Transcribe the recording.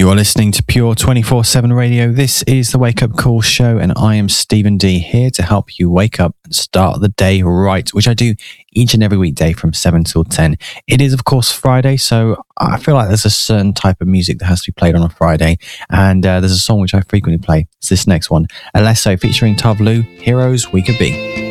You are listening to Pure 24/7 Radio. This is the Wake Up Call Show, and I am Stephen D, here to help you wake up and start the day right, which I do each and every weekday from 7 till 10. It is, of course, Friday, so I feel like there's a certain type of music that has to be played on a Friday, and there's a song which I frequently play. It's this next one, Alesso featuring Tove Lo, Heroes We Could Be.